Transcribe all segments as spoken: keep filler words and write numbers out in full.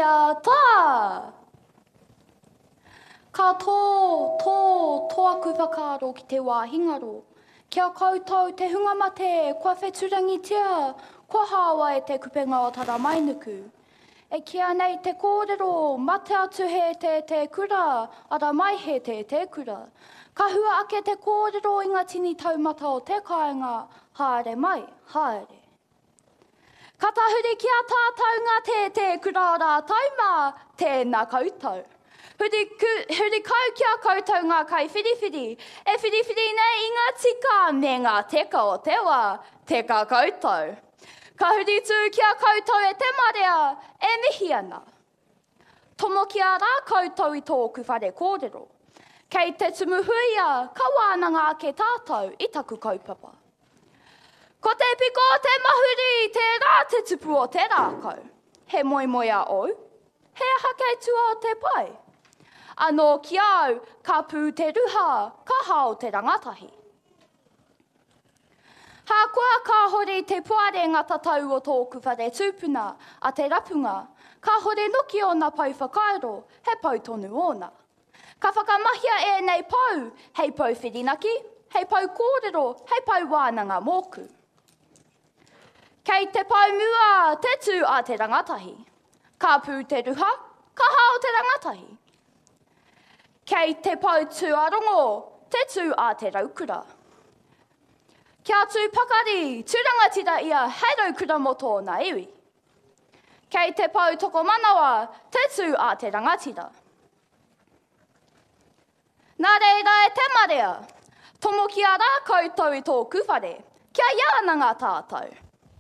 kia tā! Ka tō, tō, tō aku whakaaro ki te wā hingaro. Kia koutou te hunga mate, kua wheturangitia, kua hawa e te kupenga o tara mainuku. E kia nei te kōrero, mate atu he te te kura, ara mai he te te kura. Ka hua ake te kōrero i ngā tini taumata o te kāinga, haere mai, haere. Ka tahuri kia tātou ngā te te kura o rā tauma, tēnā koutou. Huri, ku, huri kau kia koutou ngā kai whiriwhiri, e whiriwhiri nei i ngā tika me ngā teka o te wā, teka koutou. Ka huri tū kia koutou e te marea, e mihi ana. Tomo kia rā koutou i tōku whare kōrero. Kei te tumuhuia, ka wānanga ake tātou i taku kaupapa. Ko te piko te mahuri, te rā te tupu o te rākau. He moi moi a au, he aha kei tua o te pai. Anō ki au, ka pū te ruha, ka hao te rangatahi. Hā kua ka hore te puare ngata tau o tōku whare tūpuna, a te rapunga, ka hore noki o nā pau whakairo, he pau tonu ona. Ka whakamahia e nei pau, hei pau whirinaki, hei pau kōrero, hei pau wānanga mōku. Kei te pau mua, te tū a te rangatahi. Ka pū te ruha, ka hao te rangatahi. Kei te pau tū arongo, te tū a te raukura. Kia tū pakari, tūrangatira ia, hei raukura mo tōna iwi. Kei te pau toko manawa, te tū a te rangatira. Nā reira e te marea, tomo kia rā koutou i tōku whare, kia iana ngā tātou.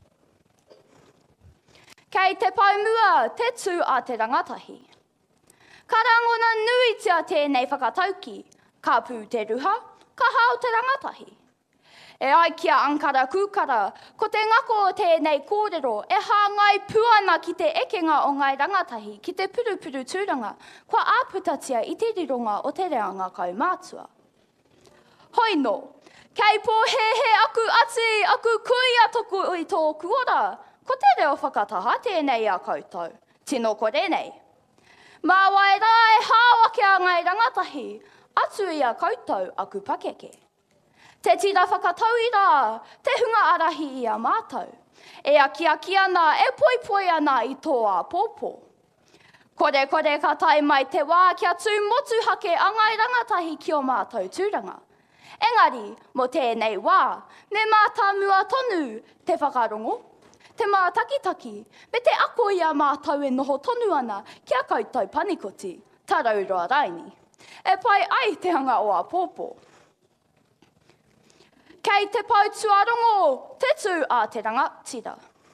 Kei te pau mua, te tū a te rangatahi. Ka rangona nui tia tēnei whakatauki, ka pū te ruha, ka hao te rangatahi. E ai kia ankara kūkara, ko te ngako o tēnei kōrero, e hāngai puana ki te ekenga o ngai rangatahi, ki te purupuru tūranga, kua āputatia i te rironga o te reanga kaumātua. Hoi no, kei pō he he aku ati, aku kuia toku i tōku ora, ko te reo whakataha tēnei a koutou, tino kore nei. Mā wai rā e hāwa kia ngai rangatahi, atu ia koutou aku pakeke. Te tira whakatau i rā, te hunga arahi i a mātou. E a kia ki ana, e poi poi ana i toa pōpō. Kore kore ka tai mai te wā kia tū motu hake a ngai rangatahi ki o mātou tūranga. Engari, mo tēnei wā, me mātā mua tonu te whakarongo, te mā takitaki, me te ako i a mātou e noho tonu ana kia koutou panikoti, tarauroa raini. E pai ai te hanga o a pōpō. Kei te pau tuarongo, te tū a te rangatira.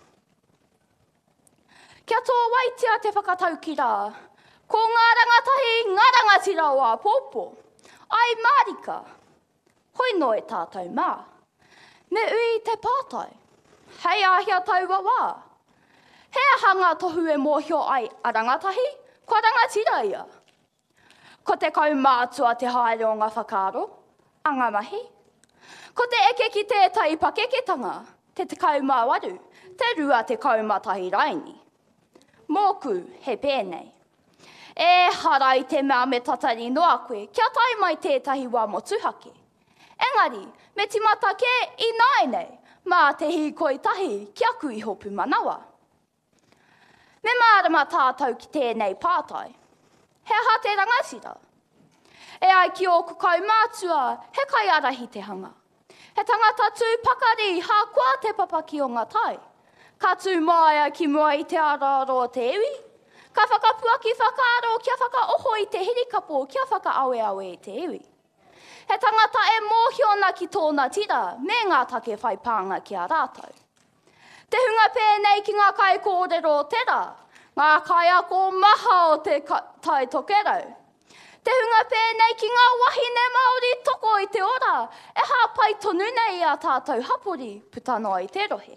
Kia tō waitia te whakatau ki rā, ko ngā rangatahi, ngā rangatira o a pōpō. Ai mārika, hoi no e tātou mā. Me ui te pātai, hei ahia taua wā. He hanga tohu e mōhio ai a rangatahi, kua rangatira ia. Ko te kaumātua te haere o ngā whakaaro, angamahi. Ko te eke ki tētai pakeketanga, te te kaumāwaru, te rua te kaumatahi raini. Mōku he pēnei. E harai te mea me tatari noa koe, kia tai mai tētahi wā motuhake. Engari, me timata ke i nai nei, mā te hikoi tahi ki aku i hopu manawa. Me mārama tātou ki tēnei pātai. He aha te rangatira. E ai ki o kukau mātua, he kai arahi te hanga. He tangata tū pakari, hā kua te papaki o ngā tai. Ka tū maia ki mua i te araro o te iwi. Ka whakapua ki whakaaro, kia whakaoho i te hirikapo, kia whakaawe awe i te iwi. He tangata e mōhiona ki tōna tira, me ngā take whai pānga ki a rātou. Te hunga pēnei ki ngā kai kōrero o tera, ngā kai ako maha o te tai tokerau. Te hunga pēnei ki ngā wahine Māori toko i te ora, e hā pai tonu nei a tātou hapori putanoa i te rohe.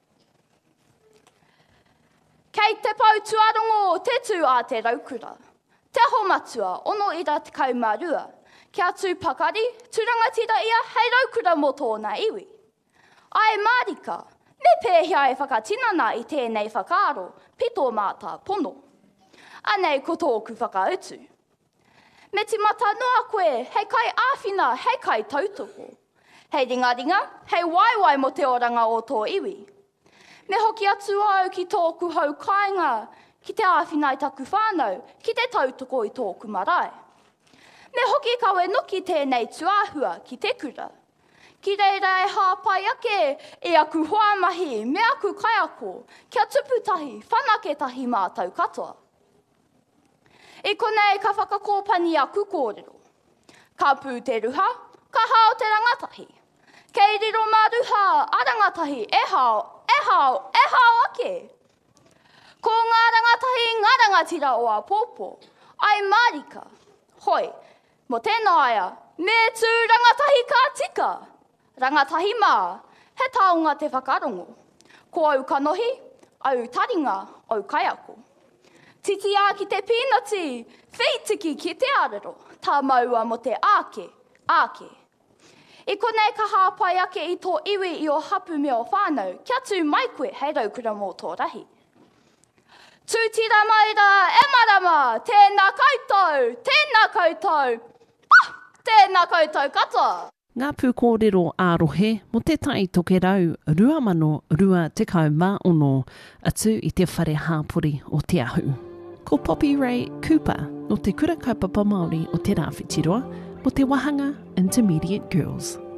Kei te pau tuarongo, te tū a te raukura. Te aho matua, ono ira te kaumarua. Kia tū pakari, tūrangatira ia, hei raukura mo tōna iwi. Ai mārika, me pēhia e whakatinana i tēnei whakaaro, pito mātā pono. Anei ko tōku whakautu. Me te mata noa koe, hei kai āwhina, hei kai tautoko. Hei ringa ringa, hei waiwai mo te oranga o tō iwi. Me hoki atu au ki tōku hau kāinga, ki te āwhina i taku whānau, ki te tautoko i tōku marae. Me hoki kawe noki tēnei tuāhua ki te kura. Ki reira e hāpai ake e aku hoamahi, me aku kaiako, kia tuputahi, whanake tahi mātou katoa. E konei ka whakakōpani aku kōrero. Ka pū te ruha, ka hao te rangatahi. Kei riro mā ruha, a rangatahi, e hao, e hao, e hao ake. Ko ngā rangatahi, ngā rangatira o a pōpō. Ai marika. Hoi, mo tēnā aia, me tū rangatahi ka tika. Rangatahi mā, he taonga te whakarongo. Ko au kanohi, au taringa, au kaiako. Titi a ki te pīnati, whitiki ki te arero, tā maua mo te āke, āke. I konei ka hāpai ake i tō iwi i o hapu me o whānau, kia tū mai koe hei raukura mō tō rahi. Tūtira maira, e marama, tēnā koutou, tēnā koutou, ah, tēnā koutou katoa. Ngā pū kōrero ārohe mo te tai toke rau rua mano rua tekau mā ono atu i te whare hāpori o te ahu. Ko Poppy Ray Cooper no te kura kaupapa Māori o te Rāwhitiroa mo te Wahanga Intermediate Girls.